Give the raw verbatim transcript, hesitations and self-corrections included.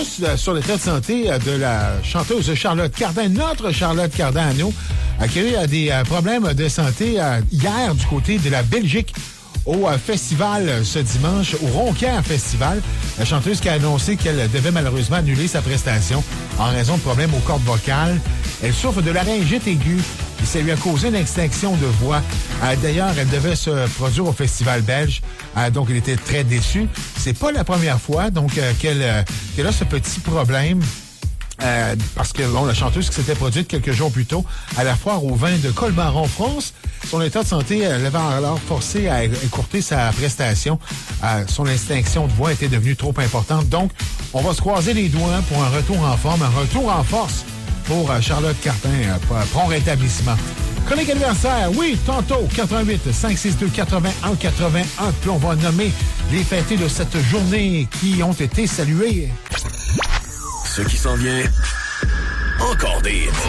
Sur l'état de santé de la chanteuse Charlotte Cardin, notre Charlotte Cardin à nous, qui a eu des problèmes de santé hier du côté de la Belgique au festival ce dimanche, au Ronquière Festival. La chanteuse qui a annoncé qu'elle devait malheureusement annuler sa prestation en raison de problèmes aux cordes vocales. Elle souffre de laryngite aiguë et ça lui a causé une extinction de voix. Euh, d'ailleurs, elle devait se produire au Festival belge, euh, donc elle était très déçue. C'est pas la première fois donc euh, qu'elle, euh, qu'elle a ce petit problème. Euh, parce que bon, la chanteuse qui s'était produite quelques jours plus tôt à la foire au vin de Colmar en France, son état de santé euh, l'avait alors forcé à écourter sa prestation. Euh, son extinction de voix était devenue trop importante. Donc, on va se croiser les doigts pour un retour en forme, un retour en force pour euh, Charlotte Cardin, euh, prompt rétablissement. Chronique anniversaire, oui, tantôt, quatre-vingt-huit cinq six deux quatre-vingt-un quatre-vingt-un. Puis on va nommer les fêtés de cette journée qui ont été salués. Ce qui s'en vient, encore des hits.